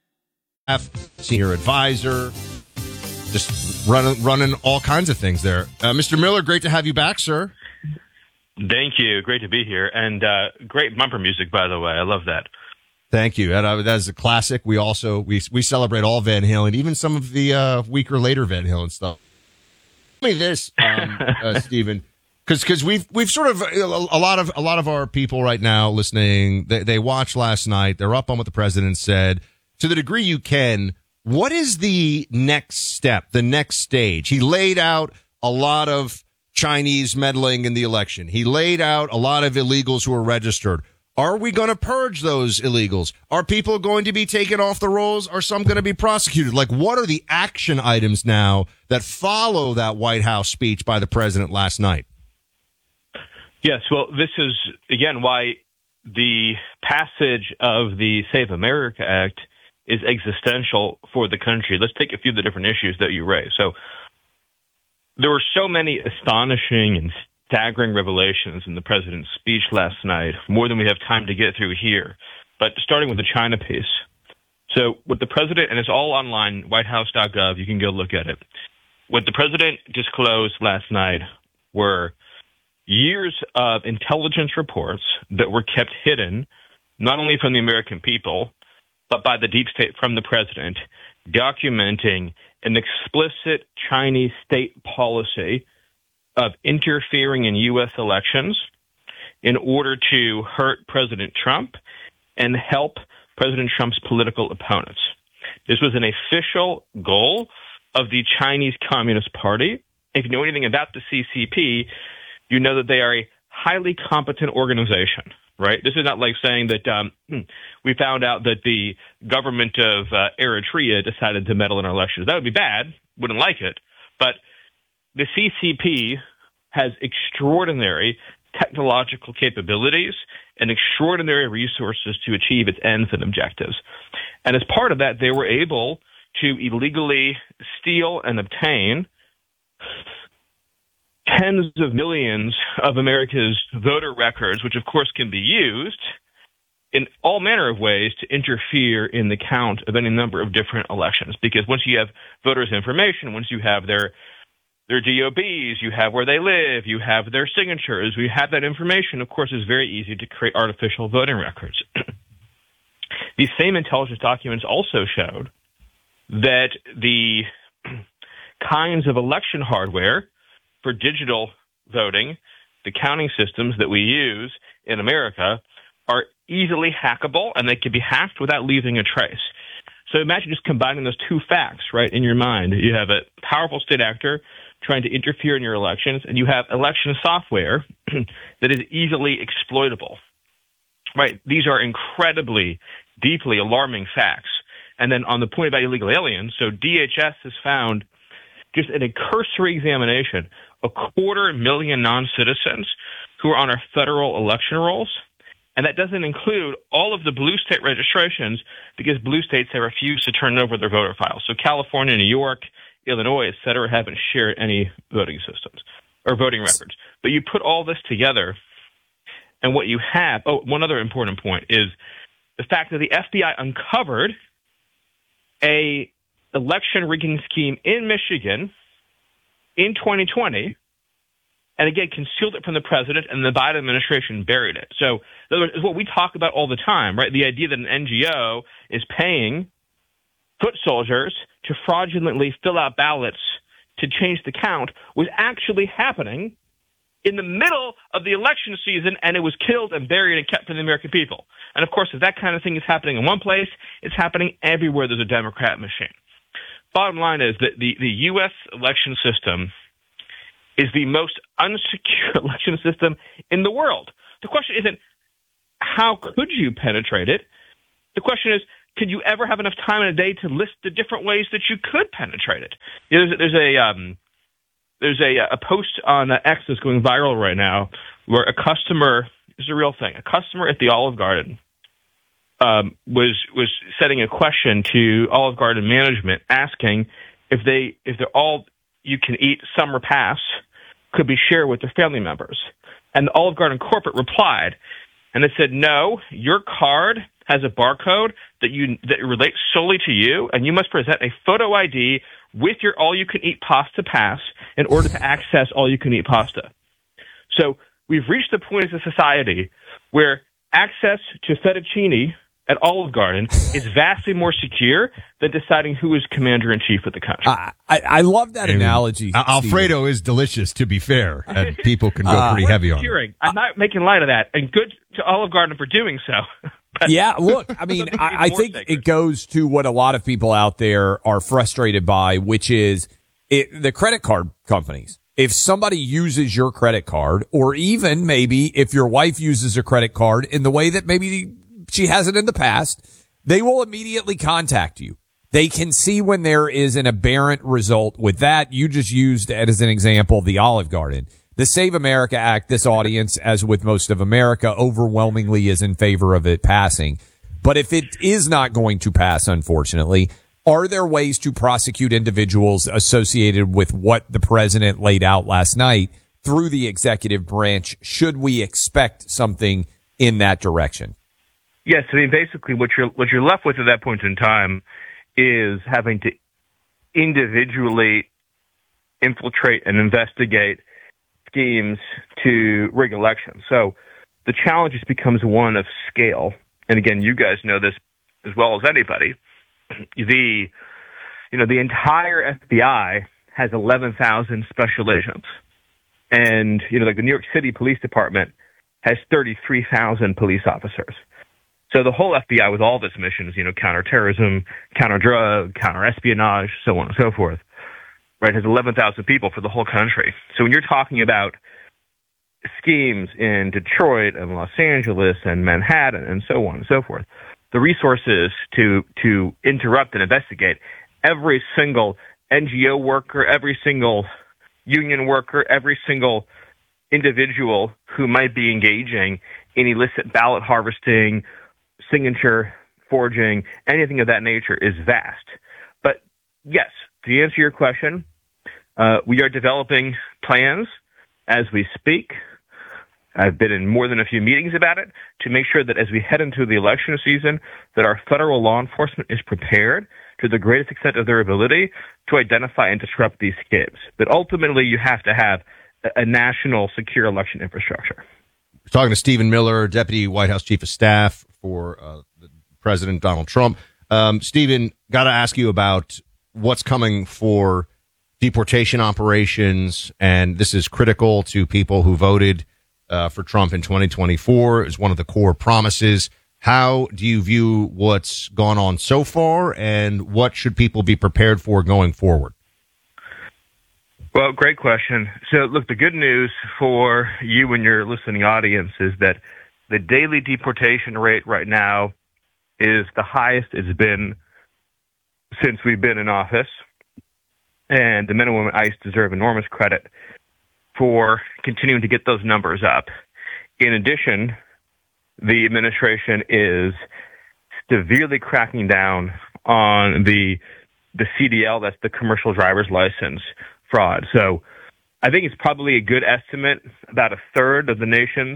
S5: Senior advisor, just running all kinds of things there. Mr. Miller, great to have you back, sir.
S23: Thank you. Great to be here. And great bumper music, by the way. I love that.
S5: Thank you. That is a classic. We also we celebrate all Van Halen, even some of the weaker later Van Halen stuff. Tell me this, Stephen, because we've sort of a lot of our people right now listening. They watched last night. They're up on what the president said. To the degree you can, what is the next step, the next stage? He laid out a lot of Chinese meddling in the election. He laid out a lot of illegals who are registered. Are we going to purge those illegals? Are people going to be taken off the rolls? Are some going to be prosecuted? Like, what are the action items now that follow that White House speech by the president last night?
S23: Yes, well, this is, again, why the passage of the Save America Act is existential for the country. Let's take a few of the different issues that you raised. So there were so many astonishing and staggering revelations in the president's speech last night, more than we have time to get through here. But starting with the China piece. So what the president, and it's all online, whitehouse.gov, you can go look at it. What the president disclosed last night were years of intelligence reports that were kept hidden, not only from the American people, but by the deep state from the president, documenting an explicit Chinese state policy of interfering in U.S. elections in order to hurt President Trump and help President Trump's political opponents. This was an official goal of the Chinese Communist Party. If you know anything about the CCP, you know that they are a highly competent organization, right? This is not like saying that we found out that the government of Eritrea decided to meddle in our elections. That would be bad. Wouldn't like it. But the CCP has extraordinary technological capabilities and extraordinary resources to achieve its ends and objectives. And as part of that, they were able to illegally steal and obtain tens of millions of America's voter records, which of course can be used in all manner of ways to interfere in the count of any number of different elections. Because once you have voters' information, once you have their DOBs, you have where they live, you have their signatures, we have that information, of course, it's very easy to create artificial voting records. These same intelligence documents also showed that the kinds of election hardware for digital voting, the counting systems that we use in America, are easily hackable, and they can be hacked without leaving a trace. So imagine just combining those two facts, right, in your mind. You have a powerful state actor trying to interfere in your elections, and you have election software that is easily exploitable, right? These are incredibly, deeply alarming facts. And then on the point about illegal aliens, so DHS has found, just in a cursory examination, 250,000 non-citizens who are on our federal election rolls. And that doesn't include all of the blue state registrations because blue states have refused to turn over their voter files. So California, New York, Illinois, et cetera, haven't shared any voting systems or voting records. But you put all this together, and what you have, one other important point is the fact that the FBI uncovered a election rigging scheme in Michigan in 2020, and again, concealed it from the president, and the Biden administration buried it. So, in other words, it's what we talk about all the time, right? The idea that an NGO is paying foot soldiers to fraudulently fill out ballots to change the count was actually happening in the middle of the election season, and it was killed and buried and kept from the American people. And of course, if that kind of thing is happening in one place, it's happening everywhere there's a Democrat machine. Bottom line is that the U.S. election system is the most unsecure election system in the world. The question isn't how could you penetrate it? The question is, could you ever have enough time in a day to list the different ways that you could penetrate it? There's a post on X that's going viral right now where a customer, this is a real thing, a customer at the Olive Garden was setting a question to Olive Garden management asking if they're all you can eat summer pass could be shared with their family members. And the Olive Garden corporate replied, and it said, no, your card has a barcode that relates solely to you, and you must present a photo ID with your all-you-can-eat pasta pass in order to access all-you-can-eat pasta. So we've reached the point as a society where access to fettuccine at Olive Garden is vastly more secure than deciding who is commander-in-chief of the country.
S2: I love that analogy.
S5: Alfredo is delicious, to be fair, and people can go pretty heavy on it.
S23: I'm not making light of that, and good to Olive Garden for doing so.
S2: Yeah, look, I mean, I think it goes to what a lot of people out there are frustrated by, which is the credit card companies. If somebody uses your credit card, or even maybe if your wife uses a credit card in the way that maybe she hasn't in the past, they will immediately contact you. They can see when there is an aberrant result with that. You just used, as an example, the Olive Garden. The Save America Act, this audience, as with most of America, overwhelmingly is in favor of it passing. But if it is not going to pass, unfortunately, are there ways to prosecute individuals associated with what the president laid out last night through the executive branch? Should we expect something in that direction?
S23: Yes, I mean, basically what you're left with at that point in time is having to individually infiltrate and investigate schemes to rig elections. So the challenge just becomes one of scale. And again, you guys know this as well as anybody. The entire FBI has 11,000 special agents. And, like the New York City Police Department has 33,000 police officers. So the whole FBI with all of its missions, counterterrorism, counter-drug, counter-espionage, so on and so forth, right, has 11,000 people for the whole country. So when you're talking about schemes in Detroit and Los Angeles and Manhattan and so on and so forth, the resources to interrupt and investigate every single NGO worker, every single union worker, every single individual who might be engaging in illicit ballot harvesting, signature forging, anything of that nature is vast. But yes, to answer your question, we are developing plans as we speak. I've been in more than a few meetings about it to make sure that as we head into the election season, that our federal law enforcement is prepared to the greatest extent of their ability to identify and disrupt these schemes. But ultimately, you have to have a national secure election infrastructure.
S5: We're talking to Stephen Miller, Deputy White House Chief of Staff for President Donald Trump. Stephen, got to ask you about what's coming for deportation operations, and this is critical to people who voted for Trump in 2024 is one of the core promises. How do you view what's gone on so far, and what should people be prepared for going forward?
S23: Well, great question. So, look, the good news for you and your listening audience is that the daily deportation rate right now is the highest it's been since we've been in office, and the men and women ICE deserve enormous credit for continuing to get those numbers up. In addition, the administration is severely cracking down on the CDL, that's the commercial driver's license fraud. So I think it's probably a good estimate, about a third of the nation's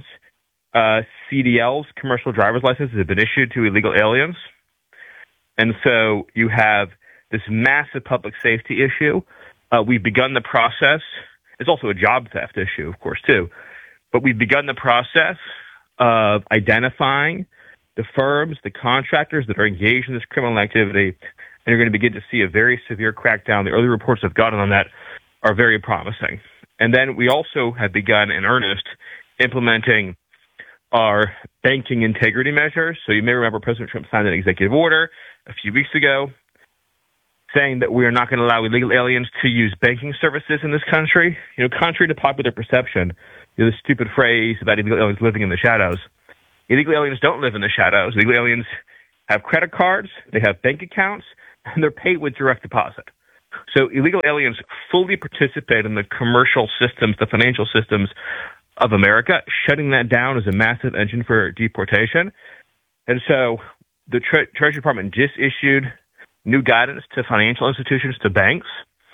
S23: CDLs, commercial driver's licenses, have been issued to illegal aliens. And so you have this massive public safety issue We've begun the process. It's also a job theft issue, of course, too. But we've begun the process of identifying the firms, the contractors that are engaged in this criminal activity, and you're going to begin to see a very severe crackdown. The early reports I've gotten on that are very promising. And then we also have begun in earnest implementing our banking integrity measures. So you may remember President Trump signed an executive order a few weeks ago saying that we are not going to allow illegal aliens to use banking services in this country. Contrary to popular perception, the stupid phrase about illegal aliens living in the shadows. Illegal aliens don't live in the shadows. Illegal aliens have credit cards, they have bank accounts, and they're paid with direct deposit. So illegal aliens fully participate in the commercial systems, the financial systems of America. Shutting that down is a massive engine for deportation. And so the Treasury Department just issued new guidance to financial institutions, to banks.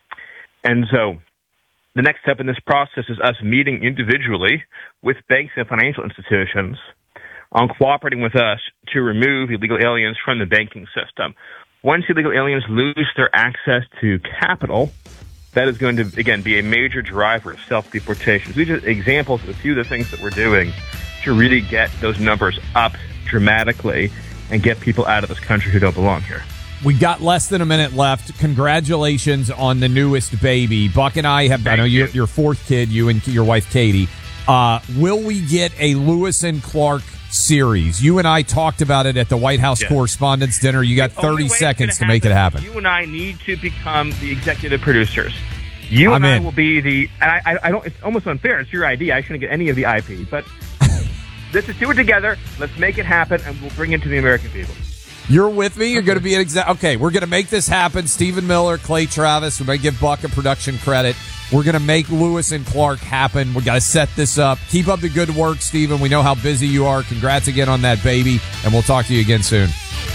S23: And so the next step in this process is us meeting individually with banks and financial institutions on cooperating with us to remove illegal aliens from the banking system. Once illegal aliens lose their access to capital, that is going to, again, be a major driver of self-deportation. These are examples of a few of the things that we're doing to really get those numbers up dramatically and get people out of this country who don't belong here.
S2: We got less than a minute left. Congratulations on the newest baby. Buck and I have, I know you're your fourth kid, you and your wife, Katie. Will we get a Lewis and Clark series? You and I talked about it at the White House Correspondents' Dinner. You got 30 seconds to make it happen.
S23: You and I need to become the executive producers. You and I will be the, and I don't, it's almost unfair. It's your idea. I shouldn't get any of the IP, but let's just do it together. Let's make it happen, and we'll bring it to the American people.
S2: You're with me? You're going to be an okay, we're going to make this happen. Stephen Miller, Clay Travis. We may give Buck a production credit. We're going to make Lewis and Clark happen. We got to set this up. Keep up the good work, Stephen. We know how busy you are. Congrats again on that baby, and we'll talk to you again soon.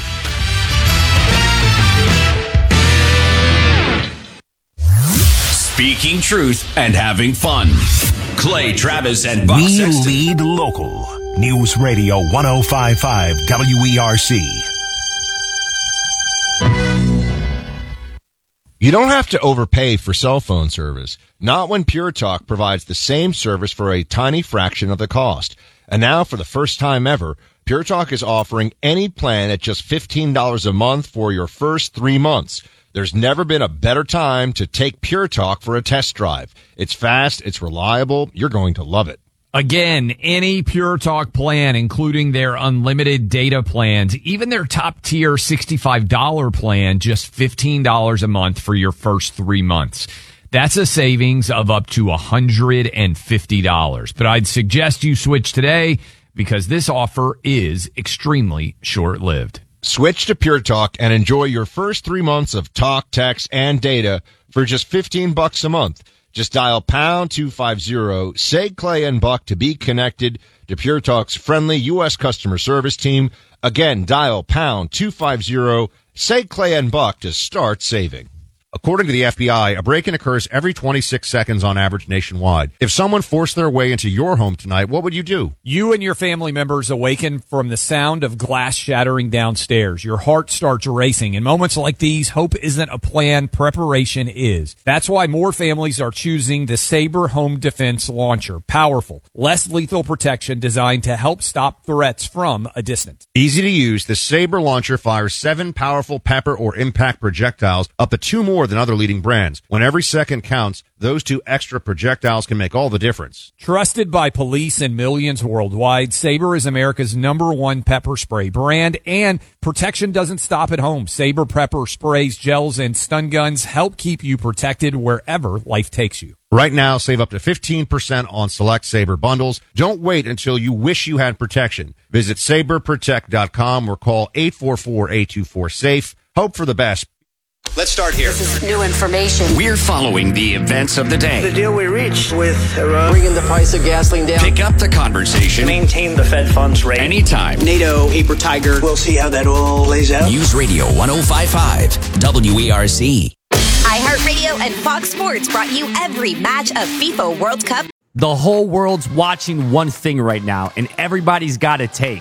S1: Speaking truth and having fun. Clay Travis and Buck
S4: We
S1: Sexton.
S4: lead local. News Radio 105.5 WERC.
S5: You don't have to overpay for cell phone service. Not when Pure Talk provides the same service for a tiny fraction of the cost. And now, for the first time ever, Pure Talk is offering any plan at just $15 a month for your first 3 months. There's never been a better time to take Pure Talk for a test drive. It's fast, it's reliable, you're going to love it.
S2: Again, any Pure Talk plan, including their unlimited data plans, even their top tier $65 plan, just $15 a month for your first 3 months. That's a savings of up to $150. But I'd suggest you switch today because this offer is extremely short-lived.
S5: Switch to Pure Talk and enjoy your first 3 months of talk, text, and data for just $15 a month. Just dial pound 250, say Clay and Buck to be connected to Pure Talk's friendly U.S. customer service team. Again, dial pound 250, say Clay and Buck to start saving. According to the FBI, a break-in occurs every 26 seconds on average nationwide. If someone forced their way into your home tonight, what would you do?
S2: You and your family members awaken from the sound of glass shattering downstairs. Your heart starts racing. In moments like these, hope isn't a plan, preparation is. That's why more families are choosing the Sabre Home Defense Launcher. Powerful, less lethal protection designed to help stop threats from a distance.
S5: Easy to use, the Sabre launcher fires 7 powerful pepper or impact projectiles, up to 2 more than other leading brands. When every second counts, those 2 extra projectiles can make all the difference.
S2: Trusted by police and millions worldwide, Sabre is America's #1 pepper spray brand, and protection doesn't stop at home. Sabre pepper sprays, gels, and stun guns help keep you protected wherever life takes you.
S5: Right now, save up to 15% on select Sabre bundles. Don't wait until you wish you had protection. Visit SabreProtect.com or call 844-824-SAFE. Hope for the best.
S1: Let's start here.
S7: This is new information.
S1: We're following the events of the day.
S7: The deal we reached with Iran, bringing the price of gasoline down.
S1: Pick up the conversation.
S7: Maintain the Fed funds rate.
S1: Anytime.
S7: NATO, paper tiger. We'll see how that all lays out.
S1: News Radio 105.5 WERC.
S17: iHeartRadio and Fox Sports brought you every match of FIFA World Cup.
S13: The whole world's watching one thing right now, and everybody's got a take.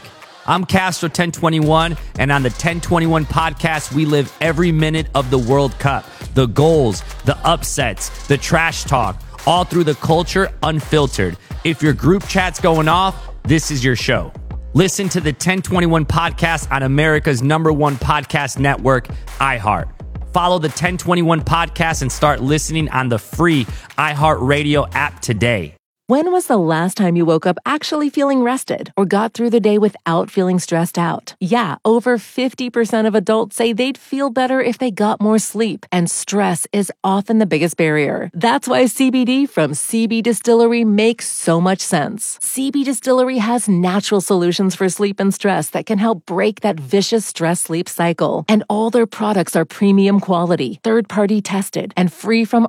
S13: I'm Castro 1021, and on the 1021 podcast, we live every minute of the World Cup. The goals, the upsets, the trash talk, all through the culture unfiltered. If your group chat's going off, this is your show. Listen to the 1021 podcast on America's #1 podcast network, iHeart. Follow the 1021 podcast and start listening on the free iHeartRadio app today.
S3: When was the last time you woke up actually feeling rested or got through the day without feeling stressed out? Yeah, over 50% of adults say they'd feel better if they got more sleep, and stress is often the biggest barrier. That's why CBD from CB Distillery makes so much sense. CB Distillery has natural solutions for sleep and stress that can help break that vicious stress-sleep cycle. And all their products are premium quality, third-party tested, and free from